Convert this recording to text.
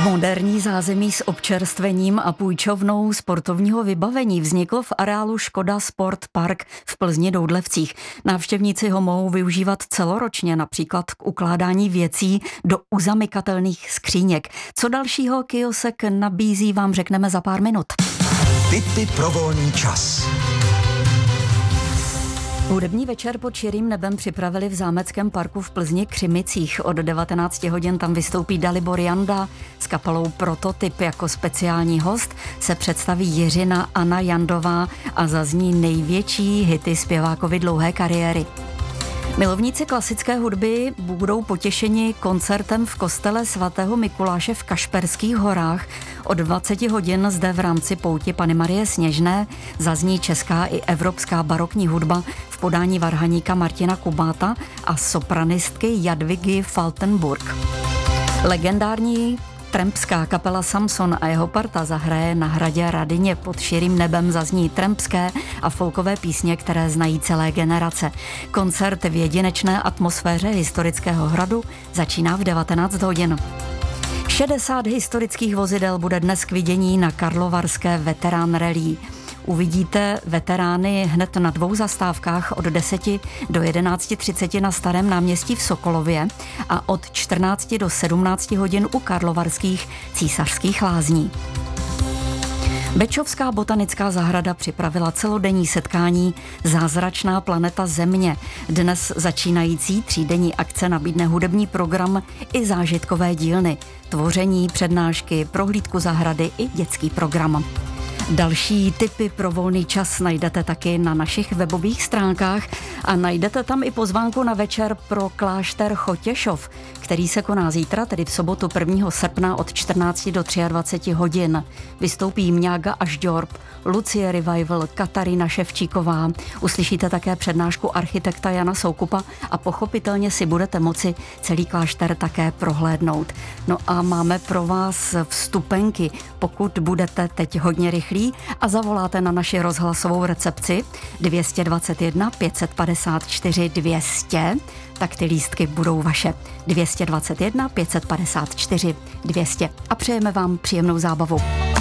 Moderní zázemí s občerstvením a půjčovnou sportovního vybavení vzniklo v areálu Škoda Sport Park v Plzni Doudlevcích. Návštěvníci ho mohou využívat celoročně, například k ukládání věcí do uzamykatelných skříněk. Co dalšího kiosek nabízí, vám řekneme za pár minut. Tipy pro volný čas. Hudební večer pod širým nebem připravili v zámeckém parku v Plzni Křimicích. Od 19 hodin tam vystoupí Dalibor Janda. S kapelou Prototyp jako speciální host se představí Jiřina Anna Jandová a zazní největší hity zpěvákovy dlouhé kariéry. Milovníci klasické hudby budou potěšeni koncertem v kostele svatého Mikuláše v Kašperských horách. Od 20 hodin zde v rámci pouti Panny Marie Sněžné zazní česká i evropská barokní hudba v podání varhaníka Martina Kubáta a sopranistky Jadvigy Faltenburg. Legendární trampská kapela Samson a jeho parta zahraje na hradě Radyně. Pod širým nebem zazní trampské a folkové písně, které znají celé generace. Koncert v jedinečné atmosféře historického hradu začíná v 19 hodin. 60 historických vozidel bude dnes k vidění na karlovarské Veterán Rally. Uvidíte veterány hned na 2 zastávkách od 10 do 11:30 na Starém náměstí v Sokolově a od 14 do 17 hodin u karlovarských Císařských lázní. Bečovská botanická zahrada připravila celodenní setkání Zázračná planeta Země. Dnes začínající 3denní akce nabídne hudební program i zážitkové dílny, tvoření, přednášky, prohlídku zahrady i dětský program. Další tipy pro volný čas najdete taky na našich webových stránkách a najdete tam i pozvánku na večer pro klášter Chotěšov, který se koná zítra, tedy v sobotu 1. srpna od 14 do 23 hodin. Vystoupí Mňága Ažďorb, Lucie Revival, Katarína Ševčíková. Uslyšíte také přednášku architekta Jana Soukupa a pochopitelně si budete moci celý klášter také prohlédnout. No a máme pro vás vstupenky, pokud budete teď hodně rychlí a zavoláte na naši rozhlasovou recepci 221 554 200, tak ty lístky budou vaše. 221 554 200 a přejeme vám příjemnou zábavu.